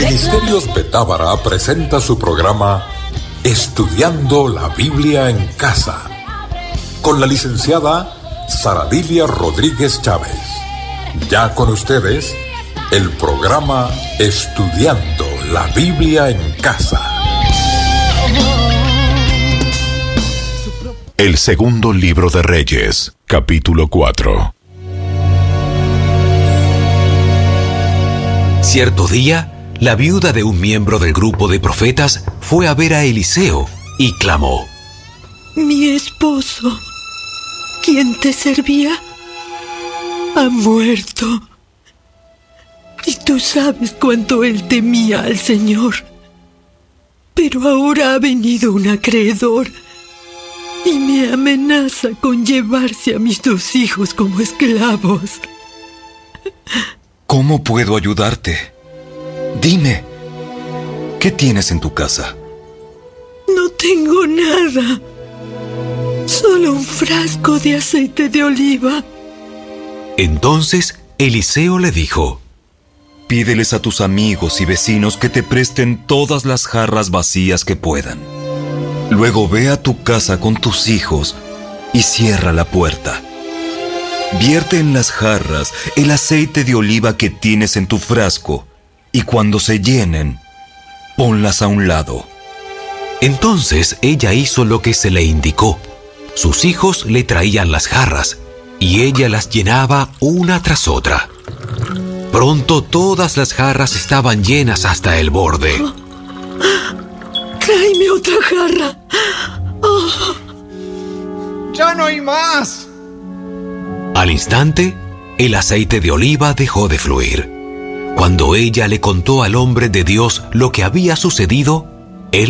Ministerios Betábara presenta su programa Estudiando la Biblia en Casa, con la licenciada Saradilia Rodríguez Chávez. Ya con ustedes, el programa Estudiando la Biblia en Casa. El segundo libro de Reyes, capítulo 4. Cierto día, la viuda de un miembro del grupo de profetas fue a ver a Eliseo y clamó: Mi esposo, quien te servía, ha muerto. Y tú sabes cuánto él temía al Señor. Pero ahora ha venido un acreedor y me amenaza con llevarse a mis 2 hijos como esclavos. ¿Cómo puedo ayudarte? Dime, ¿qué tienes en tu casa? No tengo nada. Solo un frasco de aceite de oliva. Entonces Eliseo le dijo: Pídeles a tus amigos y vecinos que te presten todas las jarras vacías que puedan. Luego ve a tu casa con tus hijos y cierra la puerta. Vierte en las jarras el aceite de oliva que tienes en tu frasco, y cuando se llenen, ponlas a un lado. Entonces ella hizo lo que se le indicó. Sus hijos le traían las jarras, y ella las llenaba una tras otra. Pronto todas las jarras estaban llenas hasta el borde. ¡Tráeme otra jarra! ¡Oh! ¡Ya no hay más! Al instante, el aceite de oliva dejó de fluir. Cuando ella le contó al hombre de Dios lo que había sucedido,